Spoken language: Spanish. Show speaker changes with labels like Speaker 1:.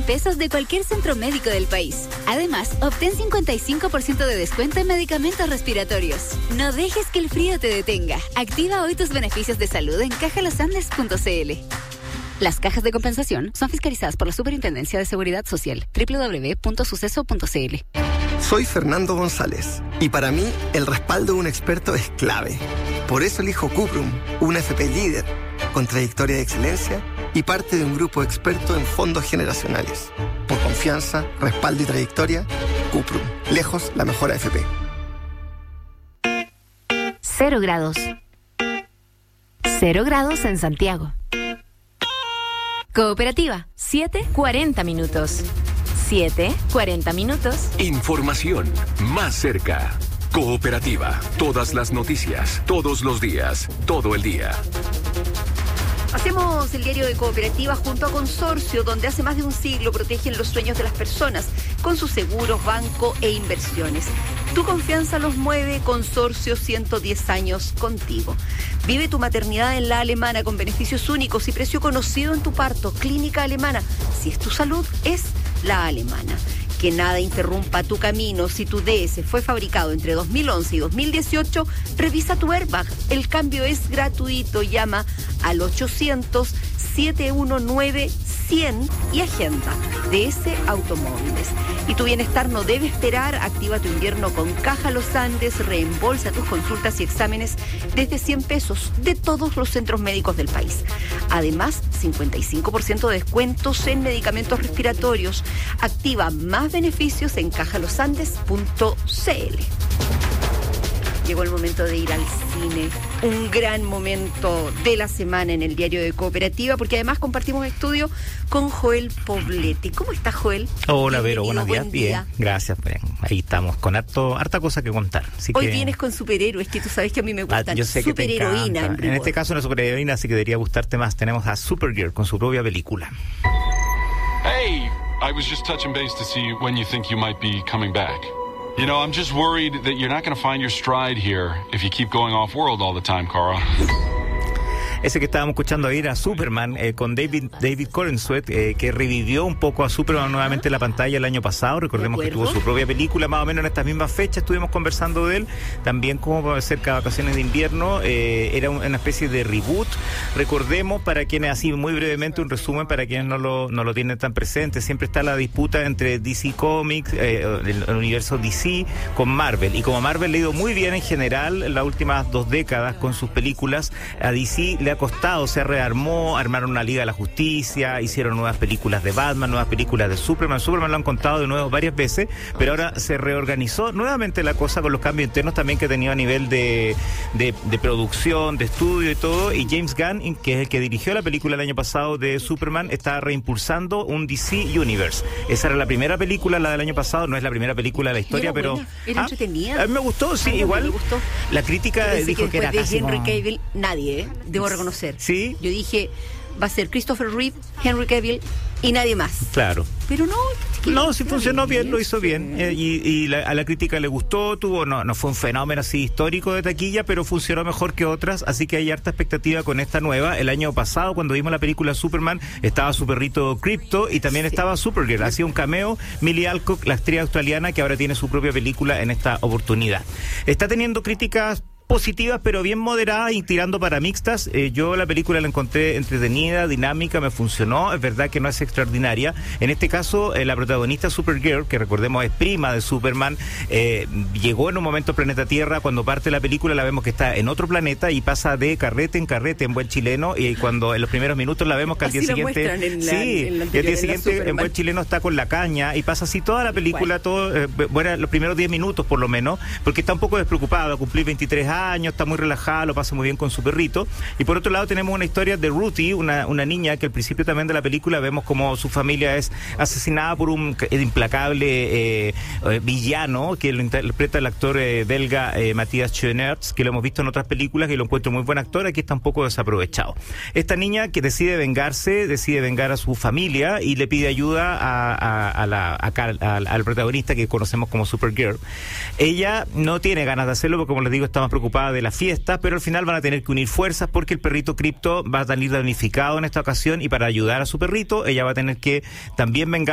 Speaker 1: pesos de cualquier centro médico del país. Además, obtén 55% de descuento en medicamentos respiratorios. No dejes que el frío te detenga. Activa hoy tus beneficios de salud en cajalosandes.cl. Las cajas de compensación son fiscalizadas por la Superintendencia de Seguridad Social. www.suceso.cl.
Speaker 2: Soy Fernando González y para mí el respaldo de un experto es clave. Por eso elijo Cuprum, una FP líder, con trayectoria de excelencia y parte de un grupo experto en fondos generacionales. Por confianza, respaldo y trayectoria, Cuprum, lejos la mejor AFP.
Speaker 3: 0 grados. 0 grados en Santiago. Cooperativa, 7:40 minutos. 7:40 minutos.
Speaker 4: Información más cerca. Cooperativa. Todas las noticias, todos los días, todo el día.
Speaker 5: Hacemos el diario de Cooperativa junto a Consorcio, donde hace más de un siglo protegen los sueños de las personas con sus seguros, banco e inversiones. Tu confianza los mueve. Consorcio, 110 años contigo. Vive tu maternidad en La Alemana con beneficios únicos y precio conocido en tu parto. Clínica Alemana. Si es tu salud, es La Alemana. Que nada interrumpa tu camino. Si tu DS fue fabricado entre 2011 y 2018, revisa tu airbag. El cambio es gratuito. Llama al 800-719-100 y agenda DS Automóviles. Y tu bienestar no debe esperar. Activa tu invierno con Caja Los Andes. Reembolsa tus consultas y exámenes desde 100 pesos de todos los centros médicos del país. Además, 55% de descuentos en medicamentos respiratorios. Activa más beneficios en cajalosandes.cl. Llegó el momento de ir al cine. Un gran momento de la semana en el diario de Cooperativa, porque además compartimos estudio con Joel Poblete. ¿Cómo estás, Joel?
Speaker 6: Hola, Vero, buenos días. Bien, gracias. Bien, ahí estamos con harta cosa que contar. Así
Speaker 5: Hoy
Speaker 6: que
Speaker 5: vienes con superhéroes, que tú sabes que a mí me gustan.
Speaker 6: Yo sé que te
Speaker 5: superheroína.
Speaker 6: en este caso una superheroína, así que debería gustarte más. Tenemos a Supergirl con su propia película.
Speaker 7: Hey, I was just touching base to see when you think you might be coming back. You know, I'm just worried that you're not going to find your stride here if you keep going off-world all the time, Carl.
Speaker 6: Ese que estábamos escuchando ahí era Superman, con David Corenswet, que revivió un poco a Superman nuevamente en la pantalla el año pasado. Recordemos que tuvo su propia película más o menos en estas mismas fechas. Estuvimos conversando de él, también como cerca de vacaciones de invierno. Era una especie de reboot. Recordemos, para quienes, así muy brevemente, un resumen para quienes no lo tienen tan presente. Siempre está la disputa entre DC Comics, el universo DC, con Marvel. Y como Marvel le ha ido muy bien en general en las últimas 2 décadas con sus películas, a DC le ha costado, se rearmó, armaron una Liga de la Justicia, hicieron nuevas películas de Batman, nuevas películas de Superman lo han contado de nuevo varias veces, pero ahora se reorganizó nuevamente la cosa con los cambios internos también que ha tenido a nivel de producción, de estudio y todo, y James Gunn, que es el que dirigió la película el año pasado de Superman, está reimpulsando un DC Universe. Esa era la primera película, la del año pasado, no es la primera película de la historia, pero
Speaker 5: era entretenida.
Speaker 6: A mí me gustó, sí, igual me gustó. La crítica dijo que era
Speaker 5: de
Speaker 6: casi
Speaker 5: Henry
Speaker 6: como...
Speaker 5: Cavill, nadie, debo reconocer.
Speaker 6: Sí.
Speaker 5: Yo dije, va a ser Christopher Reeve, Henry Cavill y nadie más.
Speaker 6: Claro.
Speaker 5: Pero no,
Speaker 6: sí funcionó bien, lo hizo bien. A la crítica le gustó, no fue un fenómeno así histórico de taquilla, pero funcionó mejor que otras, así que hay harta expectativa con esta nueva. El año pasado, cuando vimos la película Superman, estaba su perrito Krypto y también estaba Supergirl. Hacía un cameo Millie Alcock, la actriz australiana, que ahora tiene su propia película en esta oportunidad. Está teniendo críticas positivas, pero bien moderadas y tirando para mixtas. Yo la película la encontré entretenida, dinámica, me funcionó. Es verdad que no es extraordinaria. En este caso, la protagonista Supergirl, que recordemos es prima de Superman, llegó en un momento al planeta Tierra. Cuando parte la película la vemos que está en otro planeta y pasa de carrete en carrete en buen chileno, y cuando en los primeros minutos la vemos que al día siguiente al día siguiente en buen chileno está con la caña, y pasa así toda la película, los primeros 10 minutos por lo menos, porque está un poco despreocupado, va a cumplir 23 años, está muy relajada, lo pasa muy bien con su perrito. Y por otro lado tenemos una historia de Ruthie, una niña que al principio también de la película vemos como su familia es asesinada por un implacable villano que lo interpreta el actor belga Matthias Schoenaerts, que lo hemos visto en otras películas y lo encuentro muy buen actor. Aquí está un poco desaprovechado. Esta niña que decide vengar a su familia y le pide ayuda al protagonista que conocemos como Supergirl. Ella no tiene ganas de hacerlo porque, como les digo, está más preocupada de la fiesta, pero al final van a tener que unir fuerzas porque el perrito Krypto va a salir damnificado en esta ocasión, y para ayudar a su perrito ella va a tener que también vengar